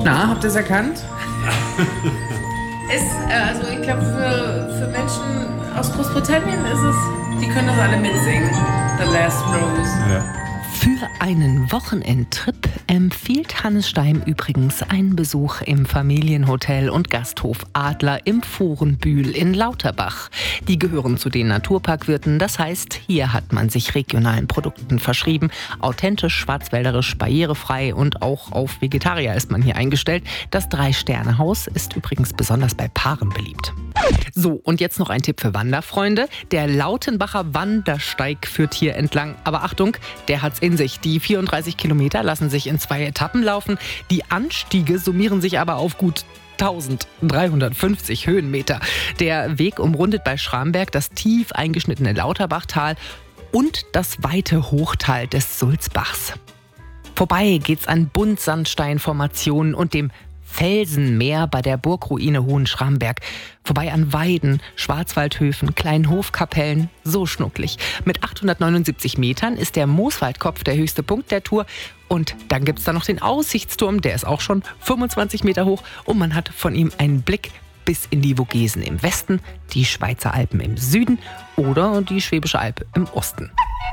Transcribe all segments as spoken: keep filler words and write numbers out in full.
Na, habt ihr es erkannt? ist, äh, also ich glaube, für, für Menschen aus Großbritannien ist es, die können das alle mitsingen. The Last Rose. Ja. Für einen Wochenendtrip empfiehlt Hannes Steim übrigens einen Besuch im Familienhotel und Gasthof Adler im Vorenbühl in Lauterbach. Die gehören zu den Naturparkwirten, das heißt, hier hat man sich regionalen Produkten verschrieben. Authentisch, schwarzwälderisch, barrierefrei und auch auf Vegetarier ist man hier eingestellt. Das Drei-Sterne-Haus ist übrigens besonders bei Paaren beliebt. So, und jetzt noch ein Tipp für Wanderfreunde. Der Lautenbacher Wandersteig führt hier entlang. Aber Achtung, der hat's in sich. Die vierunddreißig Kilometer lassen sich in zwei Etappen laufen. Die Anstiege summieren sich aber auf gut eintausenddreihundertfünfzig Höhenmeter. Der Weg umrundet bei Schramberg das tief eingeschnittene Lauterbachtal und das weite Hochtal des Sulzbachs. Vorbei geht's an Buntsandsteinformationen und dem Felsenmeer bei der Burgruine Hohenschramberg. Vorbei an Weiden, Schwarzwaldhöfen, kleinen Hofkapellen. So schnucklig. Mit achthundertneunundsiebzig Metern ist der Mooswaldkopf der höchste Punkt der Tour. Und dann gibt's da noch den Aussichtsturm, der ist auch schon fünfundzwanzig Meter hoch. Und man hat von ihm einen Blick bis in die Vogesen im Westen, die Schweizer Alpen im Süden oder die Schwäbische Alb im Osten.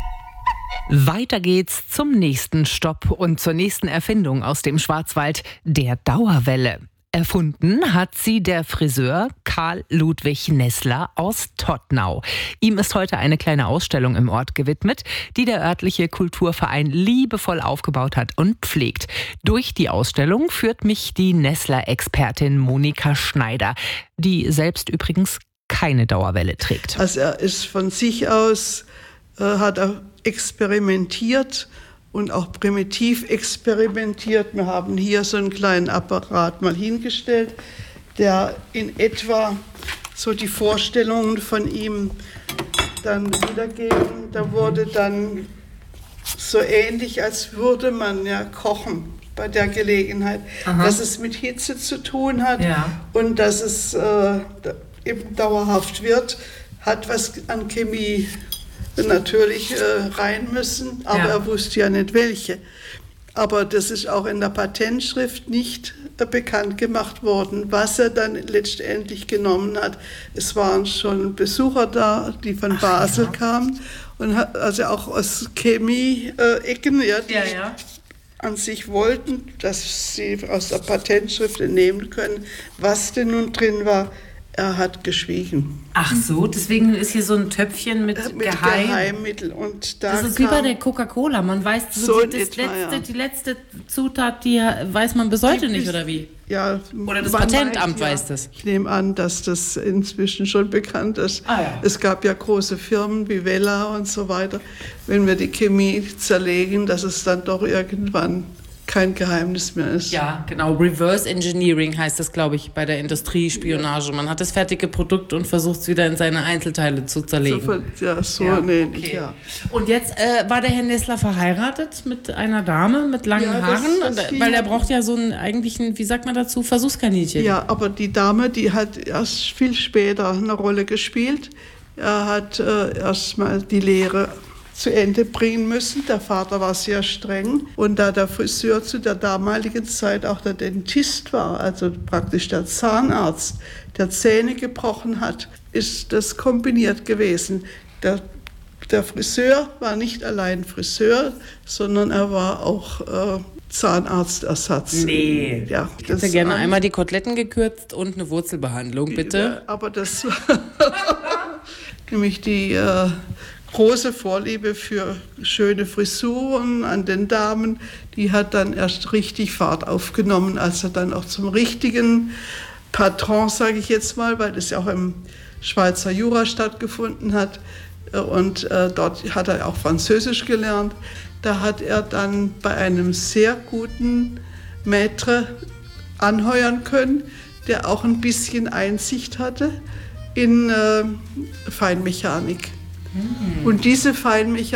Weiter geht's zum nächsten Stopp und zur nächsten Erfindung aus dem Schwarzwald, der Dauerwelle. Erfunden hat sie der Friseur Karl Ludwig Nessler aus Tottnau. Ihm ist heute eine kleine Ausstellung im Ort gewidmet, die der örtliche Kulturverein liebevoll aufgebaut hat und pflegt. Durch die Ausstellung führt mich die Nessler-Expertin Monika Schneider, die selbst übrigens keine Dauerwelle trägt. Also er ist von sich aus, äh, hat er experimentiert und auch primitiv experimentiert. Wir haben hier so einen kleinen Apparat mal hingestellt, der in etwa so die Vorstellungen von ihm dann wiedergeben. Da wurde dann so ähnlich, als würde man ja kochen bei der Gelegenheit, Aha. dass es mit Hitze zu tun hat ja. und dass es äh, eben dauerhaft wird, hat was an Chemie natürlich äh, rein müssen, aber ja. er wusste ja nicht welche. Aber das ist auch in der Patentschrift nicht äh, bekannt gemacht worden, was er dann letztendlich genommen hat. Es waren schon Besucher da, die von Ach, Basel ja. kamen, und hat, also auch aus Chemie-Ecken, äh, ja, die ja, ja. an sich wollten, dass sie aus der Patentschrift entnehmen können, was denn nun drin war. Er hat geschwiegen. Ach so, deswegen ist hier so ein Töpfchen mit, mit Geheim. Geheimmittel. Und da das ist wie bei der Coca-Cola. Man weiß, so so die, das etwa, letzte, ja. die letzte Zutat, die weiß man bis heute nicht, oder wie? Ja, oder das Patentamt weiß, weiß ja. das. Ich nehme an, dass das inzwischen schon bekannt ist. Ah, ja. Es gab ja große Firmen wie Wella und so weiter. Wenn wir die Chemie zerlegen, dass es dann doch irgendwann kein Geheimnis mehr ist. Ja, genau. Reverse Engineering heißt das, glaube ich, bei der Industriespionage. Man hat das fertige Produkt und versucht es wieder in seine Einzelteile zu zerlegen. So, ja, so ja, ähnlich, okay. ja. Und jetzt äh, war der Herr Nessler verheiratet mit einer Dame mit langen ja, Haaren, das, das weil er braucht ja so einen eigentlichen, wie sagt man dazu, Versuchskaninchen. Ja, aber die Dame, die hat erst viel später eine Rolle gespielt. Er hat äh, erst mal die Lehre zu Ende bringen müssen. Der Vater war sehr streng. Und da der Friseur zu der damaligen Zeit auch der Dentist war, also praktisch der Zahnarzt, der Zähne gebrochen hat, ist das kombiniert gewesen. Der, der Friseur war nicht allein Friseur, sondern er war auch äh, Zahnarztersatz. Nee. Ja, ich hätte gerne einmal die Koteletten gekürzt und eine Wurzelbehandlung, bitte. Ja, aber das nämlich die äh, große Vorliebe für schöne Frisuren an den Damen, die hat dann erst richtig Fahrt aufgenommen, als er dann auch zum richtigen Patron, sage ich jetzt mal, weil das ja auch im Schweizer Jura stattgefunden hat, und äh, dort hat er auch Französisch gelernt. Da hat er dann bei einem sehr guten Maître anheuern können, der auch ein bisschen Einsicht hatte in äh, Feinmechanik. Und diese Feinmechanik